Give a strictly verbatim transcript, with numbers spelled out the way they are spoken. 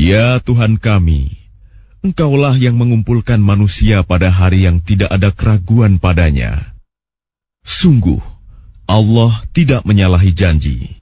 Ya Tuhan kami, Engkaulah yang mengumpulkan manusia pada hari yang tidak ada keraguan padanya. Sungguh, Allah tidak menyalahi janji.